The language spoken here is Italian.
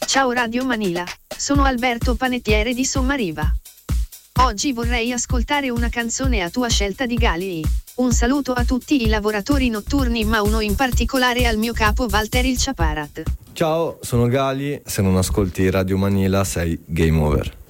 Ciao Radio Manila, sono Alberto Panettiere di Sommariva. Oggi vorrei ascoltare una canzone a tua scelta di Gali. Un saluto a tutti i lavoratori notturni, ma uno in particolare al mio capo Walter il Ciaparat. Ciao, sono Gali, se non ascolti Radio Manila sei game over.